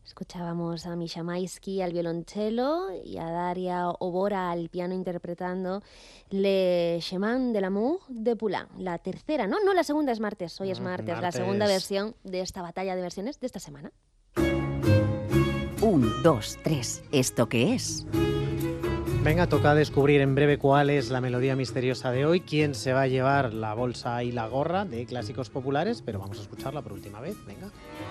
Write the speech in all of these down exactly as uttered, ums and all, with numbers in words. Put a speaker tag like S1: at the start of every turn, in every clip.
S1: Escuchábamos a Misha Maisky al violonchelo y a Daria Obora al piano interpretando Le Chemin de l'amour de Poulain. La tercera, no, no, la segunda es martes, hoy es
S2: Mm,
S1: martes,
S2: martes.
S1: la segunda versión de esta batalla de versiones de esta semana.
S3: Un, dos, tres. ¿Esto qué es?
S2: Venga, toca descubrir en breve cuál es la melodía misteriosa de hoy, quién se va a llevar la bolsa y la gorra de clásicos populares, pero vamos a escucharla por última vez, venga.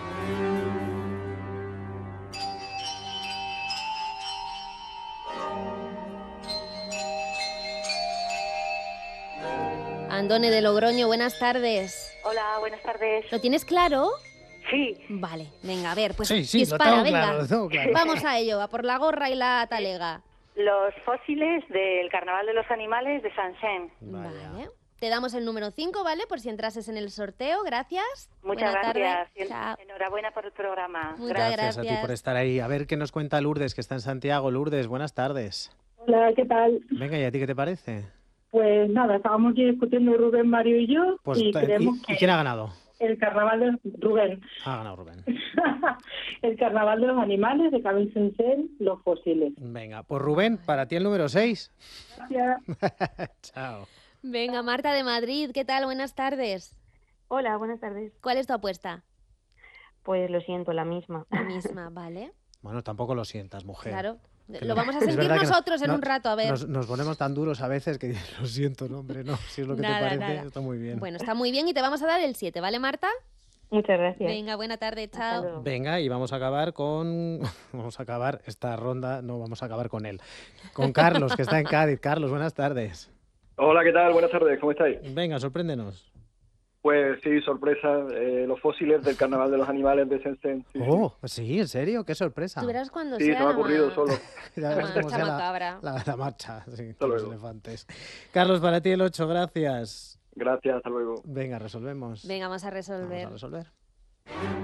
S1: Andone de Logroño, buenas tardes.
S4: Hola, buenas tardes.
S1: ¿Lo tienes claro?
S4: Sí.
S1: Vale, venga, a ver, pues
S2: Sí, sí,
S1: dispara,
S2: lo tengo
S1: venga.
S2: claro, lo tengo claro.
S1: Vamos a ello, a por la gorra y la talega.
S4: Los fósiles del Carnaval de los Animales de Saint-Saëns.
S2: Vaya.
S1: Vale. Te damos el número cinco, ¿vale? Por si entrases en el sorteo. Gracias.
S4: Muchas
S1: Buena
S4: gracias.
S1: tarde. Chao.
S4: Enhorabuena por el programa.
S1: Muchas
S2: Gracias,
S1: gracias.
S2: a ti por estar ahí. A ver qué nos cuenta Lourdes, que está en Santiago. Lourdes, buenas tardes.
S5: Hola, ¿qué tal?
S2: Venga, ¿y a ti qué te parece?
S5: Pues nada, estábamos aquí discutiendo Rubén, Mario y yo
S2: Pues,
S5: y
S2: ¿y,
S5: creemos
S2: y
S5: que
S2: quién ha ganado?
S5: el carnaval de Rubén,
S2: Ha ganado Rubén.
S5: el carnaval de los animales de Camille Saint-Saëns, los fósiles.
S2: Venga, pues Rubén, para ti el número seis.
S5: Gracias.
S2: Chao.
S1: Venga, Marta de Madrid, ¿qué tal? Buenas tardes.
S6: Hola, buenas tardes.
S1: ¿Cuál es tu apuesta?
S6: Pues lo siento, la misma.
S1: La misma, ¿vale?
S2: Bueno, tampoco lo sientas, mujer.
S1: Claro.
S2: Que
S1: Lo
S2: no-
S1: vamos a
S2: es
S1: sentir
S2: verdad que no-
S1: nosotros en
S2: no-
S1: un rato, a ver.
S2: Nos, nos ponemos tan duros a veces que lo siento, no, hombre, no. Si es lo que
S1: Nada,
S2: te parece,
S1: nada.
S2: está muy bien.
S1: Bueno, está muy bien y te vamos a dar el siete, ¿vale, Marta?
S6: Muchas gracias.
S1: Venga, buena tarde,
S6: Hasta
S1: chao.
S6: luego.
S2: Venga, y vamos a acabar con... Vamos a acabar esta ronda, no vamos a acabar con él. Con Carlos, que está en Cádiz. Carlos, buenas tardes.
S7: Hola, ¿qué tal? Buenas tardes, ¿cómo estáis?
S2: Venga, sorpréndenos.
S7: Pues sí, sorpresa, eh, los fósiles del Carnaval de los Animales de Saint-Saëns. Sí,
S2: Oh, sí, ¿en serio? ¡Qué sorpresa!
S1: Tú verás cuando
S7: sí,
S1: sea
S7: se me ha
S1: la
S7: ocurrido
S1: ma-
S7: solo.
S2: Ya
S1: la
S2: verás cómo
S1: marcha
S2: sea la,
S1: macabra.
S2: la, la marcha, sí,
S7: Hasta
S2: con los
S7: luego.
S2: elefantes. Carlos, para ti el ocho, gracias.
S7: Gracias, hasta luego.
S2: Venga, resolvemos.
S1: Venga, vamos a
S2: Vamos
S1: resolver.
S2: a resolver.